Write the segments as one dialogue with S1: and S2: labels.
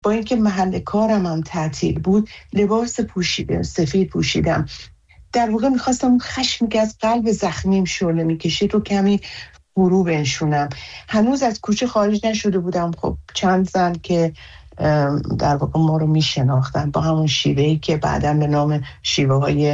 S1: با اینکه محل کارم هم تعطیل بود لباس سفید پوشیدم. در واقع میخواستم خشمی که از قلب زخمیم شعله میکشید رو کمی فرو بنشونم. هنوز از کوچه خارج نشده بودم. خب چند زن که در واقع ما رو میشناختن با همون شیوهی که بعداً به نام شیوه های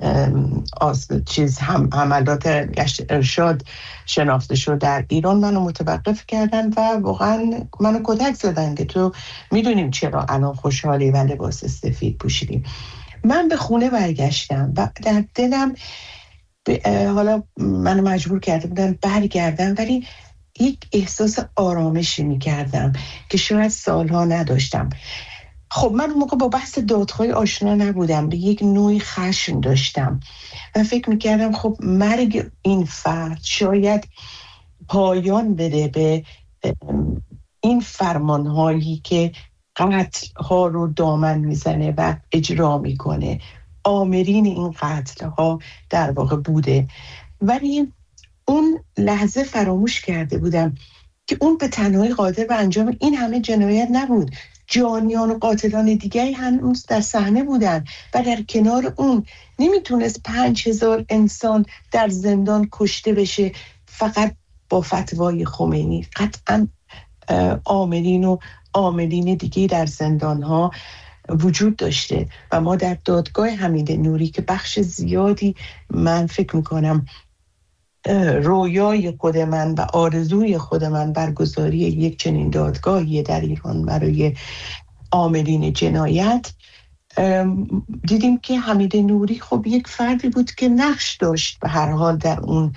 S1: حملات ارشاد شناخته شد در ایران، منو متوقف کردن و واقعا منو کتک زدن که تو میدونیم چرا الان خوشحالی و لباس سفید پوشیدیم. من به خونه برگشتم و در دلم حالا منو مجبور کرده بودن برگردم، ولی یک احساس آرامشی می‌کردم که شاید سالها نداشتم. خب من اون موقع با بحث دادخواهی آشنا نبودم، به یک نوعی خشم داشتم و فکر می‌کردم خب مرگ این فرد شاید پایان بده به این فرمان‌هایی که قتل‌ها رو دامن میزنه و اجرا میکنه. آمرین این قتل‌ها در واقع بوده، ولی اون لحظه فراموش کرده بودم که اون به تنهایی قادر به انجام این همه جنایت نبود. جانیان و قاتلان دیگری هنوز در صحنه بودن و در کنار اون نمیتونست 5000 انسان در زندان کشته بشه فقط با فتوای خمینی. قطعاً آمرین و عاملین دیگه در زندان‌ها وجود داشته و ما در دادگاه حمید نوری که بخش زیادی من فکر میکنم رویای خود من و آرزوی خود من برگزاری یک چنین دادگاهی در ایران برای عاملین جنایت، دیدیم که حمید نوری خب یک فردی بود که نقش داشت به هر حال در اون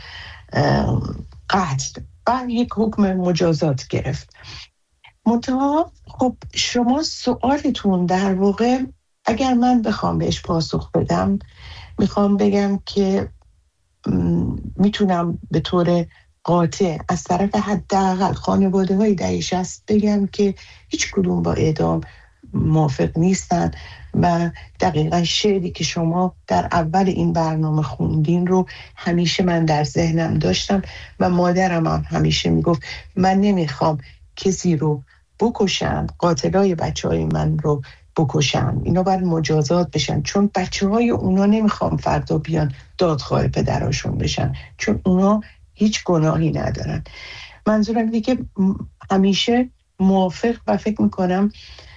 S1: قتل و یک حکم مجازات گرفت. منتها خب شما سوالتون در واقع اگر من بخوام بهش پاسخ بدم، میخوام بگم که میتونم به طور قاطع از طرف حداقل خانواده های دهه 60 بگم که هیچ کدوم با اعدام موافق نیستن و دقیقا شعری که شما در اول این برنامه خوندین رو همیشه من در ذهنم داشتم و مادرم هم همیشه میگفت من نمیخوام کسی رو بکشن، قاتلای بچهای من رو بکشن، اینا باید مجازات بشن، چون بچهای اونا نمیخوام فردا بیان دادخواه پدراشون بشن، چون اونا هیچ گناهی ندارن. منظورم اینه که همیشه موافق و فکر میکنم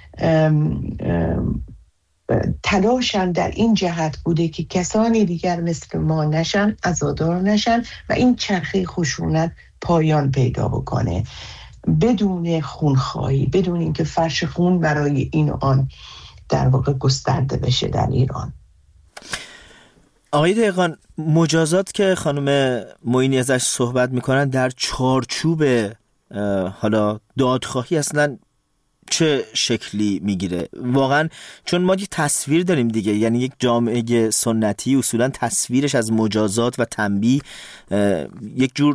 S1: تلاشم در این جهت بوده که کسانی دیگر مثل ما نشن، عزادار نشن و این چرخه خشونت پایان پیدا بکنه بدون خونخواهی، بدون اینکه فرش خون برای این و آن در واقع گسترده بشه در ایران.
S2: آقای دهقان، مجازات که خانم معینی ازش صحبت میکنن در چارچوب حالا دادخواهی اصلا چه شکلی میگیره واقعا؟ چون ما یه تصویر داریم دیگه، یعنی یک جامعه سنتی اصولا تصویرش از مجازات و تنبیه یک جور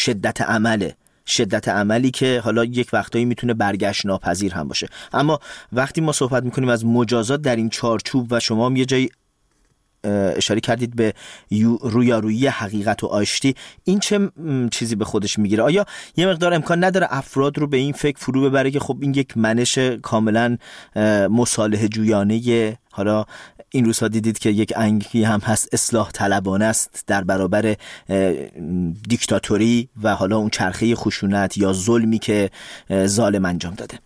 S2: شدت عملی که حالا یک وقتایی میتونه برگشت ناپذیر هم باشه. اما وقتی ما صحبت میکنیم از مجازات در این چارچوب و شما هم یه جایی اشاره کردید به رویارویی حقیقت و آشتی، این چه چیزی به خودش میگیره؟ آیا یه مقدار امکان نداره افراد رو به این فکر فرو ببره که خب این یک منش کاملا مصالحه جویانه، حالا این روزها دیدید که یک انگی هم هست اصلاح طلبانه است در برابر دیکتاتوری و حالا اون چرخه خشونت یا ظلمی که ظالم انجام داده؟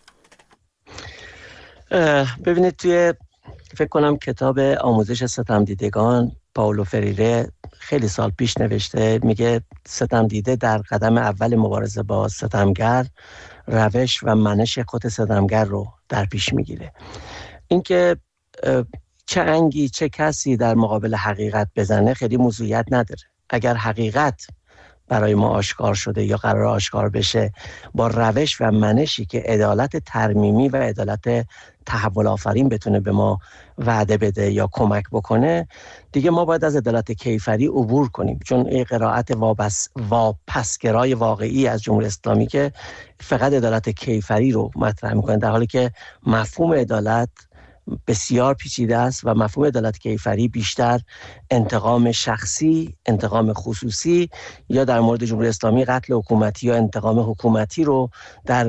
S3: ببینید توی فکر کنم کتاب آموزش ستمدیدگان پائولو فریره خیلی سال پیش نوشته، میگه ستمدیده در قدم اول مبارزه با ستمگر روش و منش خود ستمگر رو در پیش میگیره. اینکه چه انگی چه کسی در مقابل حقیقت بزنه خیلی موضوعیت نداره. اگر حقیقت برای ما آشکار شده یا قرار آشکار بشه با روش و منشی که عدالت ترمیمی و عدالت تحول آفرین بتونه به ما وعده بده یا کمک بکنه، دیگه ما باید از عدالت کیفری عبور کنیم، چون این قرائت واپسگرای واقعی از جمهوری اسلامی که فقط عدالت کیفری رو مطرح میکنه، در حالی که مفهوم عدالت بسیار پیچیده است و مفهوم عدالت کیفری بیشتر انتقام شخصی، انتقام خصوصی یا در مورد جمهوری اسلامی قتل حکومتی یا انتقام حکومتی رو در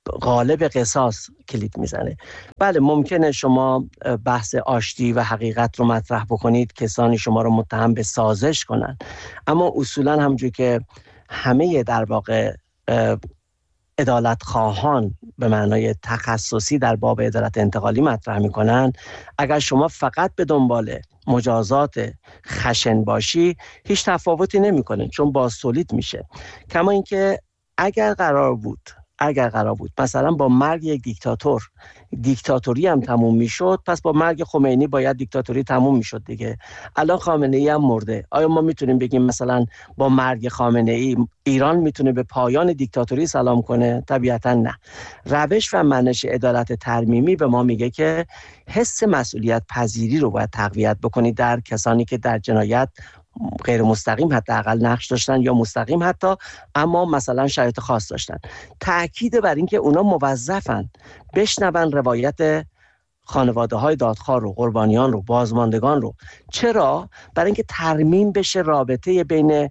S3: قالب قصاص کلید میزنه. بله ممکنه شما بحث آشتی و حقیقت رو مطرح بکنید، کسانی شما رو متهم به سازش کنن، اما اصولا همونجور که همه در واقع عدالت خواهان به معنای تخصصی در باب عدالت انتقالی مطرح میکنن، اگر شما فقط به دنبال مجازات خشن باشی هیچ تفاوتی نمیکنه، چون بازتولید میشه. کما اینکه اگر قرار بود مثلا با مرگ یک دیکتاتوری هم تموم میشد، پس با مرگ خمینی باید دیکتاتوری تموم میشد دیگه. الان خامنه ای هم مرده، آیا ما میتونیم بگیم مثلا با مرگ خامنه ای ایران میتونه به پایان دیکتاتوری سلام کنه؟ طبیعتا نه. روش و منش عدالت ترمیمی به ما میگه که حس مسئولیت پذیری رو باید تقویت بکنید در کسانی که در جنایت غیر مستقیم حداقل نقش داشتن یا مستقیم حتی، اما مثلا شرایط خاص داشتن. تأکید بر این که اونا موظفن بشنون روایت خانواده های دادخواه رو، قربانیان رو، بازماندگان رو. چرا؟ برای اینکه ترمیم بشه رابطه بین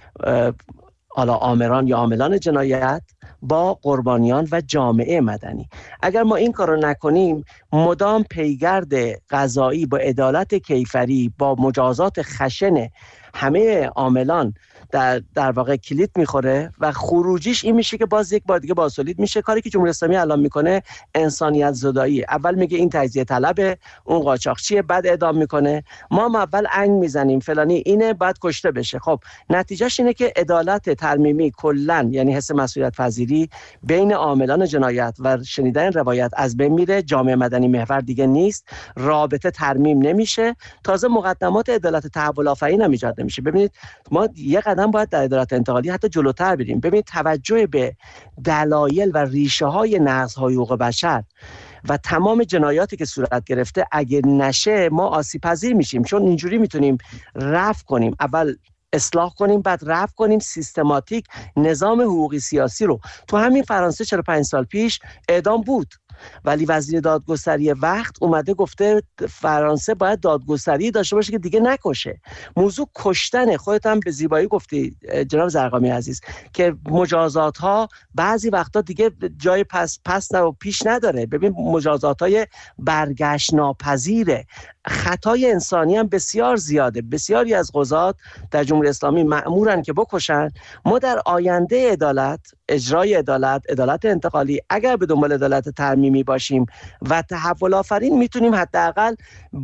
S3: آمران یا عاملان جنایت با قربانیان و جامعه مدنی. اگر ما این کار رو نکنیم، مدام پیگرد قضایی با عدالت کیفری، با مجازات خشن همه عاملان در واقع کلید میخوره و خروجیش این میشه که باز یک بار دیگه بازتولید میشه. کاری که جمهوری اسلامی الان میکنه انسانیت زدایی. اول میگه این تجزیه طلبه، اون قاچاقچیه، بعد اعدام میکنه. ما هم اول انگ میزنیم فلانی اینه، بعد کشته بشه. خب نتیجهش اینه که عدالت ترمیمی کلا، یعنی حس مسئولیت پذیری بین عاملان جنایت و شنیدن روایت از بین میره. جامعه مدنی محور دیگه نیست، رابطه ترمیم نمیشه، تازه مقدمات عدالت تحول آفرین هم ایجاد نمیشه. ببینید ما یه قدم باید در عدالت انتقالی حتی جلوتر بریم. ببینید توجه به دلایل و ریشه های نقض‌های حقوق بشر و تمام جنایاتی که صورت گرفته اگه نشه ما آسیب پذیر میشیم، چون اینجوری میتونیم رفع کنیم، اول اصلاح کنیم بعد رفع کنیم سیستماتیک نظام حقوقی سیاسی رو. تو همین فرانسه 45 سال پیش اعدام بود، ولی وزیر دادگستری وقت اومده گفته فرانسه باید دادگستری داشته باشه که دیگه نکشه. موضوع کشتنه. خودت هم به زیبایی گفتی جناب زرقامی عزیز که مجازات ها بعضی وقتا دیگه جای پس و پیش نداره. ببین مجازات های برگشت ناپذیره. خطای انسانی هم بسیار زیاده. بسیاری از قضات در جمهوری اسلامی مأمورن که بکشن. ما در آینده عدالت، اجرای عدالت انتقالی، اگر به دنبال عدالت ترمیمی باشیم و تحول آفرین، میتونیم حداقل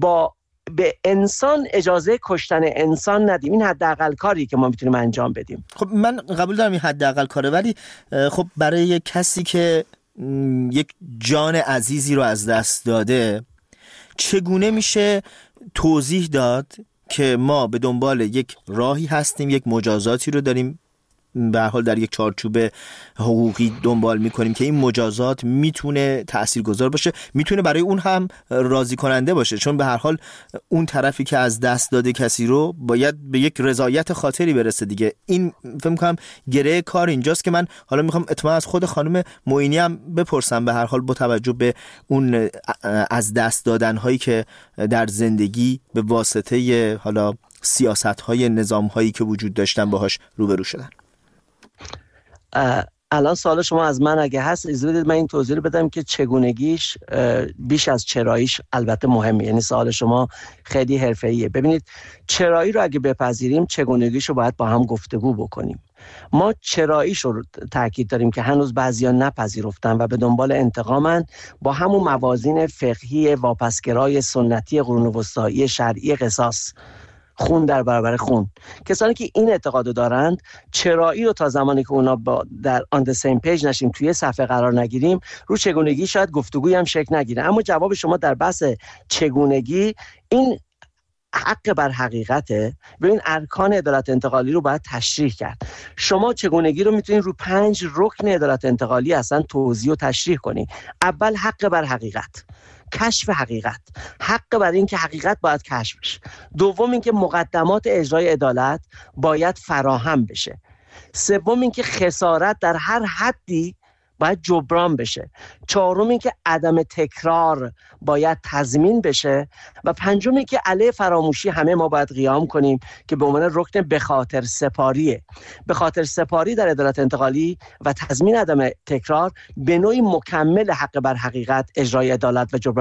S3: به انسان اجازه کشتن انسان ندیم. این حداقل کاری که ما میتونیم انجام بدیم.
S2: خب من قبول دارم این حداقل کاره، ولی خب برای کسی که یک جان عزیزی رو از دست داده چگونه میشه توضیح داد که ما به دنبال یک راهی هستیم، یک مجازاتی رو داریم به هر حال در یک چارچوب حقوقی دنبال میکنیم که این مجازات میتونه تاثیرگذار باشه، میتونه برای اون هم راضی کننده باشه، چون به هر حال اون طرفی که از دست داده کسی رو باید به یک رضایت خاطری برسه دیگه. این فکر می‌کنم گره کار اینجاست که من حالا میخوام اطمینان از خود خانم معینی هم بپرسم، به هر حال با توجه به اون از دست دادن هایی که در زندگی به واسطه حالا سیاست های نظام هایی که وجود داشتن باهاش روبرو شدن.
S3: الان سوال شما از من اگه هست اجازه بدید من این توضیح رو بدم که چگونگیش بیش از چراییش البته مهمه. یعنی سوال شما خیلی حرفه‌ایه. ببینید چرایی رو اگه بپذیریم چگونگیش رو باید با هم گفتگو بکنیم. ما چراییش رو تاکید داریم که هنوز بعضیا نپذیرفتن و به دنبال انتقامن، با همون موازین فقهی واپسگرای سنتی قرون وسطایی شرعی قصاص، خون در برابر خون. کسانی که این اعتقادو دارند چرایی رو تا زمانی که اونا در آن د سیم پیج نشیم، توی صفحه قرار نگیریم، رو چگونگی شاید گفتگویی هم شکل نگیره. اما جواب شما در بحث چگونگی این حق بر حقیقته. ببین ارکان عدالت انتقالی رو باید تشریح کرد. شما چگونگی رو میتونید رو 5 رکن عدالت انتقالی اصلا توضیح و تشریح کنی. اول حق بر حقیقت، کشف حقیقت، حق بر این که حقیقت باید کشف بشه. دوم این که مقدمات اجرای عدالت باید فراهم بشه. سوم این که خسارت در هر حدی باید جبران بشه. چهارم این که عدم تکرار باید تضمین بشه و پنجم این که علیه فراموشی همه ما باید قیام کنیم که به عنوان رکن به خاطر سپاریه. به خاطر سپاری در عدالت انتقالی و تضمین عدم تکرار به نوعی مکمل حق بر حقیقت، اجرای عدالت و جبران